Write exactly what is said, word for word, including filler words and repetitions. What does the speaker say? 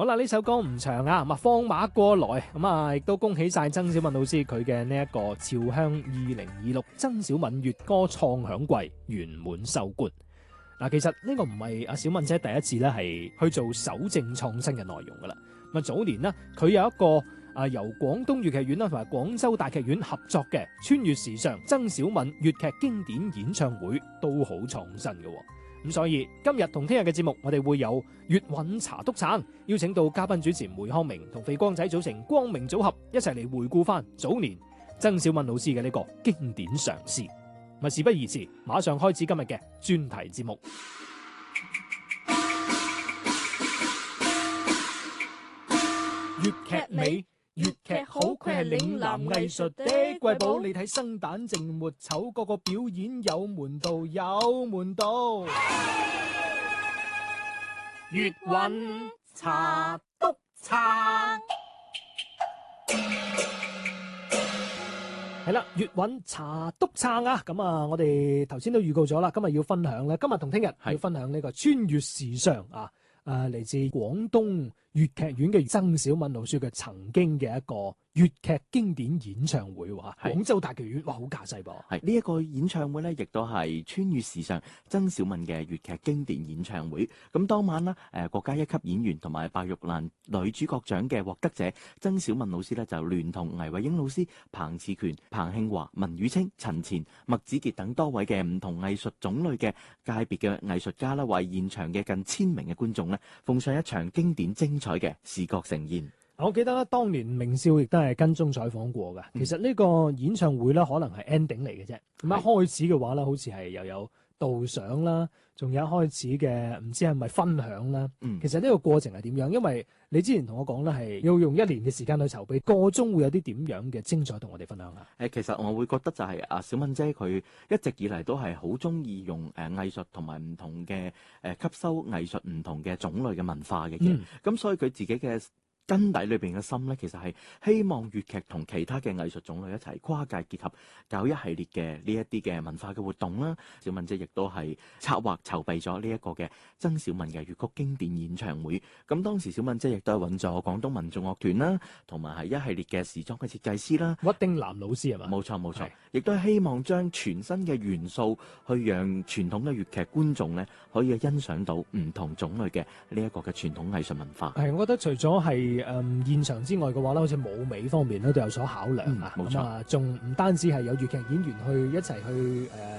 好啦，呢首歌唔長啊，咁啊放馬過來，咁啊亦都恭喜晒曾小敏老師佢嘅呢一個朝向二零二六曾小敏粵歌創響季圓滿收官。嗱，其實呢個唔係阿小敏姐第一次咧係去做搜證創新嘅內容噶啦。咁啊早年呢，佢有一個啊由廣東粵劇院啦同埋廣州大劇院合作嘅穿越時尚曾小敏粵劇經典演唱會都好創新嘅。咁所以今日同聽日嘅節目，我哋會有粵韻茶篤撐，邀請到嘉賓主持梅康明同肥光仔組成光明組合，一齊嚟回顧翻早年曾小敏老師嘅呢個經典嘗試。咪事不宜遲，馬上開始今日嘅專題節目。粵劇美，粵劇好，佢係嶺南藝術的瑰寶。你睇生旦淨末丑，個個表演有門道，有門道。粵韻茶篤撐，係啦，粵韻茶篤撐啊！咁啊，我哋頭先都預告咗啦，今日要分享咧，今日同聽日要分享呢個穿越時尚啊！誒，嚟自廣東粵劇院嘅曾小敏老師嘅曾經嘅一個粵劇經典演唱會喎，廣州大劇院，哇，好架勢噃！ 係呢一個演唱會咧，亦都係穿越時尚曾小敏嘅粵劇經典演唱會。咁當晚啦，誒國家一級演員同埋白玉蘭女主角獎嘅獲得者曾小敏老師咧，就聯同倪慧英老師、彭熾權、彭慶華、文宇清、陳前、麥子傑等多位嘅唔同藝術種類嘅界別嘅藝術家啦，為現場嘅近千名嘅觀眾咧，奉上一場經典精彩嘅視覺盛宴。 我記得咧，當年明少亦都係跟蹤採訪過嘅。其實呢個演唱會咧，可能係 ending 嚟嘅啫。咁一開始嘅話咧，好似係又有導賞啦，仲有一開始嘅唔知係咪分享啦。 嗯， 其實呢個過程係點樣？因為你之前同我講咧，係要用一年嘅時間去籌備，個中會有啲點樣嘅精彩同我哋分享啊？ 誒，其實我會覺得就係啊，小敏姐佢一直以嚟都係好中意用誒藝術同埋唔同嘅誒吸收藝術唔同嘅種類嘅文化嘅嘢。咁、嗯、所以佢自己嘅根底裏邊嘅心咧，其實係希望粵劇同其他嘅藝術種類一齊跨界結合，搞一系列嘅呢一啲嘅文化嘅活動啦。小敏姐亦都係策劃籌備咗呢一個嘅曾小敏嘅粵曲經典演唱會。咁當時小敏姐亦都係揾咗廣東民眾樂團啦，同埋係一系列嘅時裝嘅設計師啦。 屈丁南老師係嘛？ 冇錯冇錯，亦都係希望將全新嘅元素去讓傳統嘅粵劇觀眾咧，可以欣賞到唔同種類嘅呢一個嘅傳統藝術文化。 係，我覺得除咗係誒、嗯、現場之外嘅話咧，好似舞美方面咧都有所考量啊。 冇錯， 咁啊，仲唔單止係有粵劇演員去一齊去誒。呃